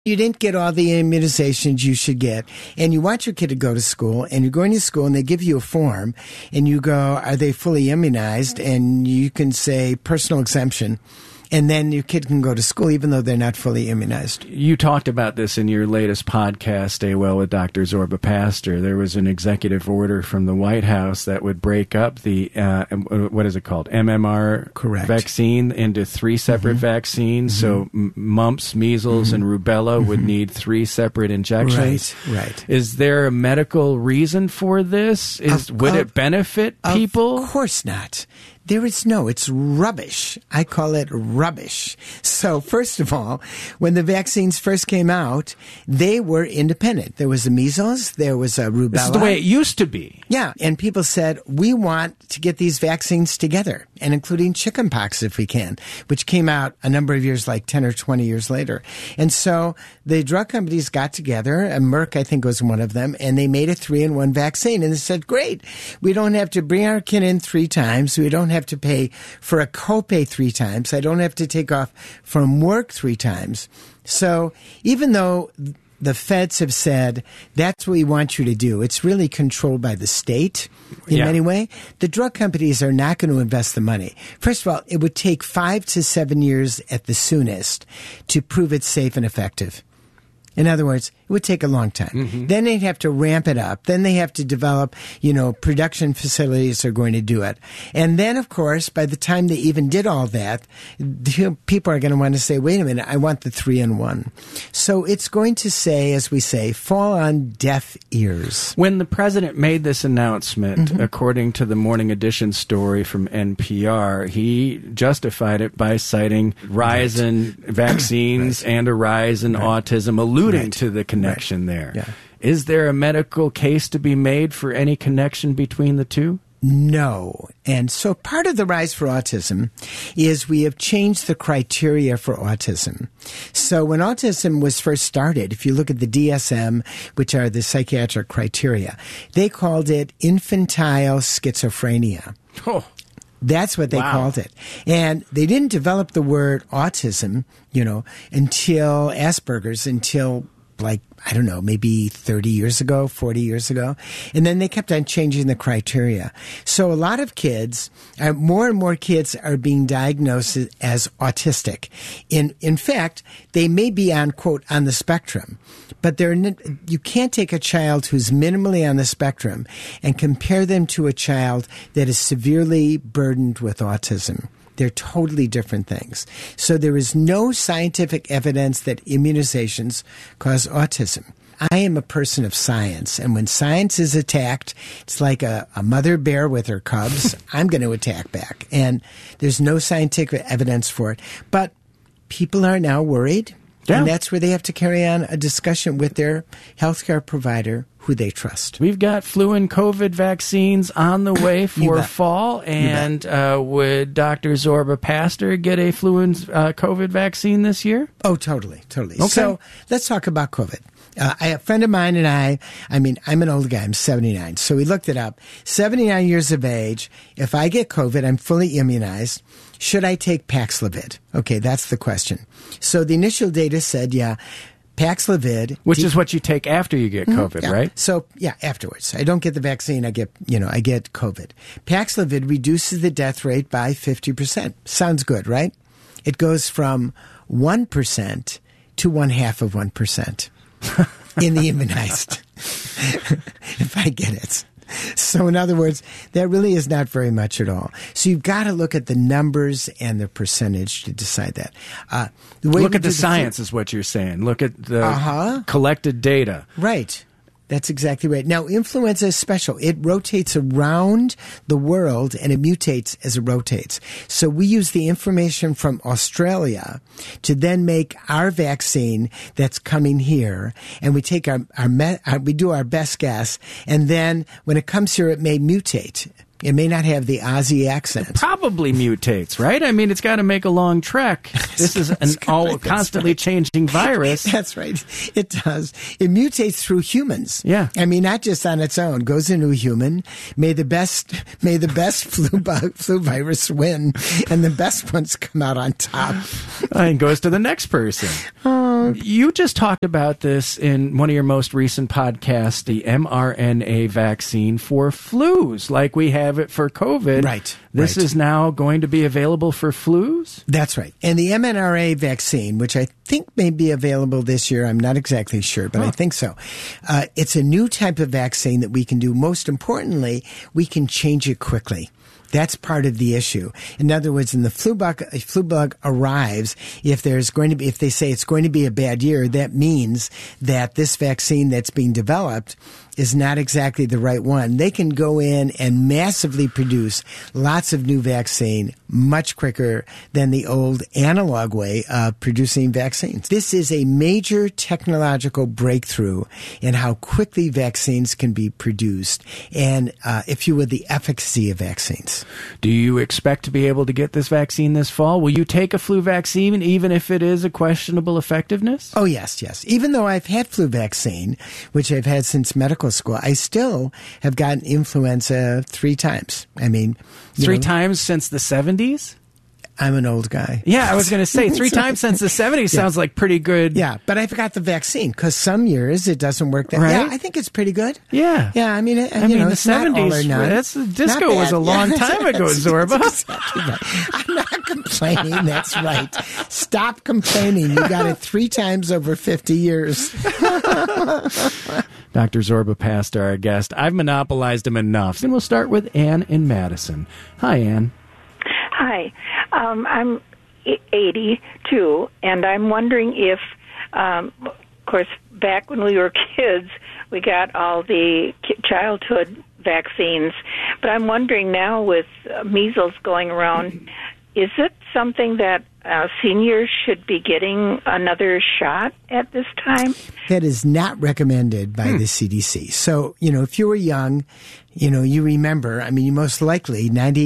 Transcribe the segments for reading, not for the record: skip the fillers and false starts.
You didn't get all the immunizations you should get, and you want your kid to go to school, and you're going to school, and they give you a form, and you go, are they fully immunized? And you can say personal exemption. And then your kid can go to school even though they're not fully immunized. You talked about this in your latest podcast, Stay Well with Dr. Zorba Pastor. There was an executive order from the White House that would break up the, what is it called, MMR Correct. vaccine into 3 separate vaccines. So mumps, measles, and rubella would need 3 separate injections. Right. Is there a medical reason for this? Would it benefit people? Of course not. It's rubbish. I call it rubbish. So first of all, when the vaccines first came out, they were independent. There was a measles, there was a rubella. This is the way it used to be. Yeah, and people said, we want to get these vaccines together, and including chickenpox if we can, which came out a number of years, like 10 or 20 years later. And so the drug companies got together, and Merck, I think, was one of them, and they made a 3-in-1 vaccine. And they said, great, we don't have to bring our kid in 3 times. We don't have to pay for a copay 3 times. I don't have to take off from work 3 times. So even though the feds have said that's what we want you to do, it's really controlled by the state in many ways. The drug companies are not going to invest the money. First of all, it would take 5 to 7 years at the soonest to prove it's safe and effective. In other words, it would take a long time. Then they'd have to ramp it up. Then they have to develop, production facilities are going to do it. And then, of course, by the time they even did all that, people are going to want to say, wait a minute, I want the 3-in-1. So it's going to say, as we say, fall on deaf ears. When the president made this announcement, according to the Morning Edition story from NPR, he justified it by citing rise in vaccines and a rise in autism, alluding to the connection there. Yeah. Is there a medical case to be made for any connection between the two? No. And so part of the rise for autism is we have changed the criteria for autism. So when autism was first started, if you look at the DSM, which are the psychiatric criteria, they called it infantile schizophrenia. Oh. That's what they called it. And they didn't develop the word autism, until Asperger's, until maybe 30 years ago, 40 years ago. And then they kept on changing the criteria. So a lot of kids, more and more kids are being diagnosed as autistic. In fact, they may be on, quote, on the spectrum. But you can't take a child who's minimally on the spectrum and compare them to a child that is severely burdened with autism. They're totally different things. So there is no scientific evidence that immunizations cause autism. I am a person of science, and when science is attacked, it's like a mother bear with her cubs. I'm going to attack back. And there's no scientific evidence for it. But people are now worried. Yeah. And that's where they have to carry on a discussion with their healthcare provider who they trust. We've got flu and COVID vaccines on the way for fall. And would Dr. Zorba Pastor get a flu and COVID vaccine this year? Oh, totally. Okay. So let's talk about COVID. A friend of mine and I'm an old guy, I'm 79. So we looked it up. 79 years of age, if I get COVID, I'm fully immunized. Should I take Paxlovid? Okay, that's the question. So the initial data said, Paxlovid. Which is what you take after you get COVID, right? So, afterwards. I don't get the vaccine, I get COVID. Paxlovid reduces the death rate by 50%. Sounds good, right? It goes from 1% to 0.5 of 1%. In the immunized, if I get it. So in other words, that really is not very much at all. So you've got to look at the numbers and the percentage to decide that. Look at the science is what you're saying. Look at the collected data. Right. That's exactly right. Now, influenza is special. It rotates around the world and it mutates as it rotates. So we use the information from Australia to then make our vaccine that's coming here, and we take we do our best guess, and then when it comes here, it may mutate It may not have the Aussie accent. Probably mutates, right? I mean, it's got to make a long trek. This is an constantly changing virus. That's right. It does. It mutates through humans. Yeah. I mean, not just on its own. Goes into a human. May the best flu virus win, and the best ones come out on top. And goes to the next person. You just talked about this in one of your most recent podcasts, the mRNA vaccine for flus, like we have it for COVID. Right. This is now going to be available for flus? That's right. And the mRNA vaccine, which I think may be available this year, I'm not exactly sure, but I think so. It's a new type of vaccine that we can do. Most importantly, we can change it quickly. That's part of the issue. In other words, when the flu bug arrives, if they say it's going to be a bad year, that means that this vaccine that's being developed is not exactly the right one. They can go in and massively produce lots of new vaccine much quicker than the old analog way of producing vaccines. This is a major technological breakthrough in how quickly vaccines can be produced and, if you would, the efficacy of vaccines. Do you expect to be able to get this vaccine this fall? Will you take a flu vaccine even if it is a questionable effectiveness? Oh, yes. Even though I've had flu vaccine, which I've had since medical school, I still have gotten influenza 3 times. I mean, 3 times since the 70s? I'm an old guy. Yeah, I was going to say 3 times since the 70s sounds like pretty good. Yeah, but I forgot the vaccine because some years it doesn't work that right. Yeah, I think it's pretty good. Yeah. Yeah, I mean, the it's 70s, not all or none. Disco was a long time ago, Zorba. Exactly right. I'm not complaining. That's right. Stop complaining. You got it 3 times over 50 years. Dr. Zorba Pasta, our guest. I've monopolized him enough. And we'll start with Ann in Madison. Hi, Ann. Hi. I'm 82, and I'm wondering if, of course, back when we were kids, we got all the childhood vaccines, but I'm wondering now with measles going around, is it something that seniors should be getting another shot at this time? That is not recommended by the CDC. So, if you were young, you remember, you most likely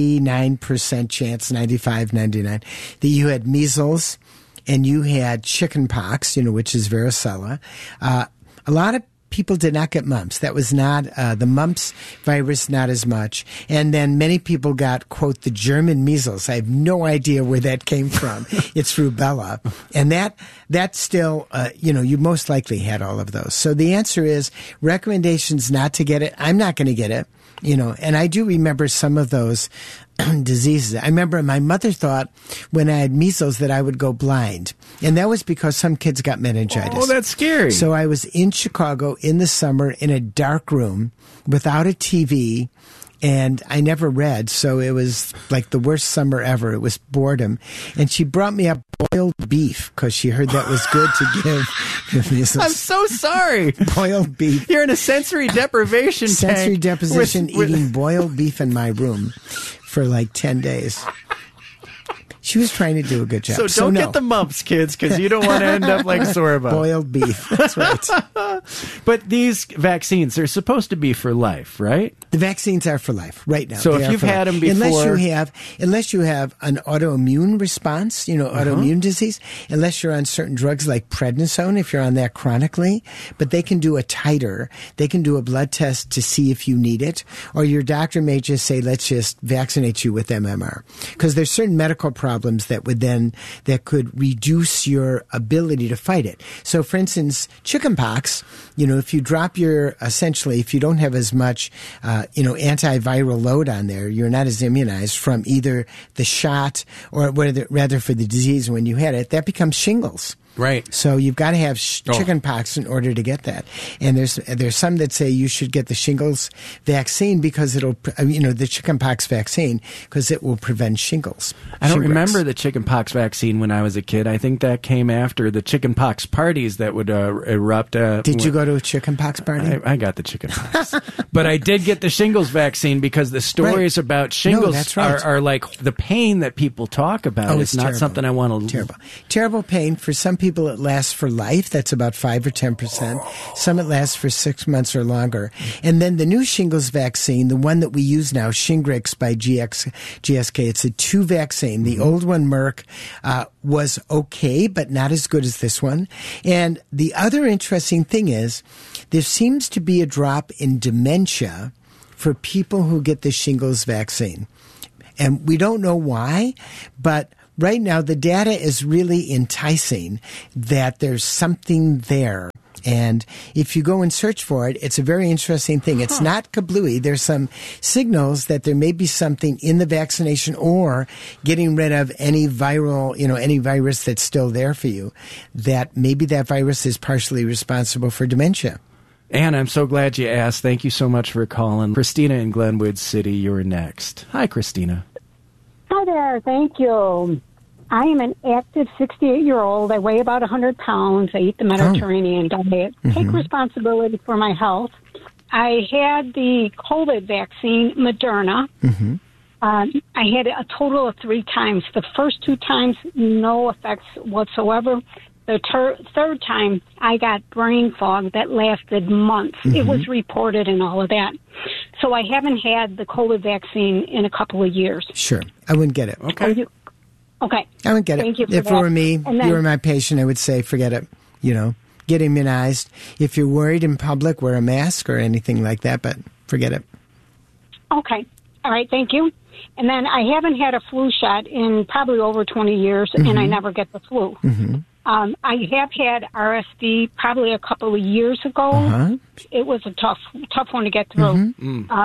99% chance, 95, 99, that you had measles and you had chicken pox, which is varicella. A lot of people did not get mumps. That was not the mumps virus, not as much. And then many people got, quote, the German measles. I have no idea where that came from. It's rubella. And that still, you most likely had all of those. So the answer is recommendations not to get it. I'm not going to get it. And I do remember some of those diseases. I remember my mother thought when I had measles that I would go blind. And that was because some kids got meningitis. Oh, that's scary. So I was in Chicago in the summer in a dark room without a TV. And I never read, so it was like the worst summer ever. It was boredom. And she brought me up boiled beef because she heard that was good to give the measles. I'm so sorry. Boiled beef. You're in a sensory deprivation sensory tank. deprivation eating boiled beef in my room for like 10 days. She was trying to do a good job. So don't get the mumps, kids, because you don't want to end up like Zorba. Boiled beef. That's right. But these vaccines, they're supposed to be for life, right? The vaccines are for life right now. So if you've had them before, unless you have an autoimmune response, autoimmune disease, unless you're on certain drugs like prednisone, if you're on that chronically, but they can do a titer. They can do a blood test to see if you need it, or your doctor may just say, let's just vaccinate you with MMR, because there's certain medical problems that could reduce your ability to fight it. So, for instance, chickenpox. If you drop if you don't have as much, antiviral load on there, you're not as immunized from either the shot or rather for the disease when you had it. That becomes shingles. Right. So you've got to have chicken pox in order to get that. And there's some that say you should get the shingles vaccine because it'll, the chicken pox vaccine, because it will prevent shingles. I don't remember the chicken pox vaccine when I was a kid. I think that came after the chicken pox parties that would erupt. Did you go to a chicken pox party? I got the chicken pox. But I did get the shingles vaccine because the stories about shingles are like the pain that people talk about. Oh, it's not terrible. something I want to... Terrible pain for some people. people it lasts for life. That's about 5 or 10%. Some it lasts for 6 months or longer. And then the new shingles vaccine, the one that we use now, Shingrix by GSK, it's a 2 vaccine. The old one, Merck, was okay, but not as good as this one. And the other interesting thing is there seems to be a drop in dementia for people who get the shingles vaccine. And we don't know why, but right now the data is really enticing that there's something there. And if you go and search for it, it's a very interesting thing. It's not kablooey. There's some signals that there may be something in the vaccination or getting rid of any viral, any virus that's still there for you, that maybe that virus is partially responsible for dementia. Ann, I'm so glad you asked. Thank you so much for calling. Christina in Glenwood City, you're next. Hi, Christina. Hi there. Thank you. I am an active 68-year-old. I weigh about 100 pounds. I eat the Mediterranean diet. Take responsibility for my health. I had the COVID vaccine, Moderna. I had it a total of 3 times. The first 2 times, no effects whatsoever. The third time, I got brain fog that lasted months. It was reported and all of that. So I haven't had the COVID vaccine in a couple of years. Sure. I wouldn't get it. Okay. Okay. I wouldn't get it. Thank you for if that. it were me, you were my patient, I would say, forget it. Get immunized. If you're worried in public, wear a mask or anything like that, but forget it. Okay. All right. Thank you. And then I haven't had a flu shot in probably over 20 years, and I never get the flu. I have had RSV probably a couple of years ago. It was a tough one to get through.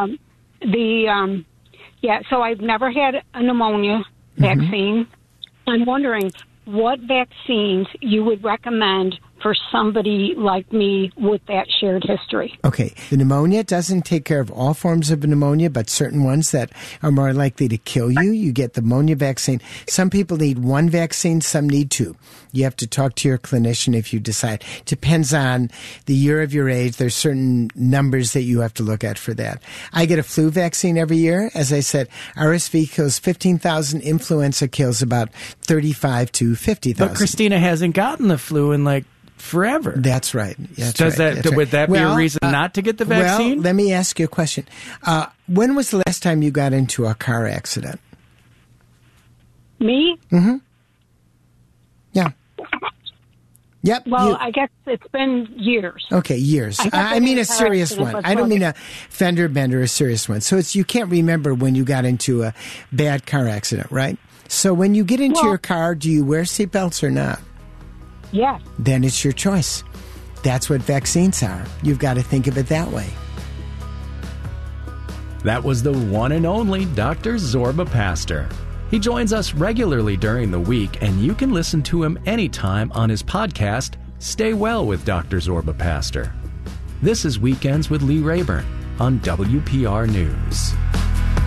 So I've never had a pneumonia vaccine. I'm wondering what vaccines you would recommend for somebody like me with that shared history. Okay. The pneumonia doesn't take care of all forms of pneumonia, but certain ones that are more likely to kill you. You get the pneumonia vaccine. Some people need 1 vaccine, some need 2. You have to talk to your clinician if you decide. Depends on the year of your age. There's certain numbers that you have to look at for that. I get a flu vaccine every year. As I said, RSV kills 15,000. Influenza kills about 35 to 50,000. But Christina hasn't gotten the flu in forever. That's right. Would that be a reason not to get the vaccine? Well, let me ask you a question. When was the last time you got into a car accident? Me? Yeah. Yep. Well, I guess it's been years. Okay, years. I mean a serious one. I don't mean a fender bender, a serious one. So you can't remember when you got into a bad car accident, right? So when you get into your car, do you wear seatbelts or not? Yes. Then it's your choice. That's what vaccines are. You've got to think of it that way. That was the one and only Dr. Zorba Pastor. He joins us regularly during the week, and you can listen to him anytime on his podcast, Stay Well with Dr. Zorba Pastor. This is Weekends with Lee Rayburn on WPR News.